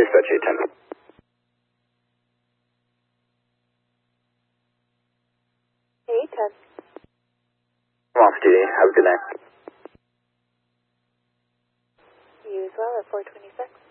Dispatch 810. Hey, 10. I'm off duty. Have a good night. You as well at 426.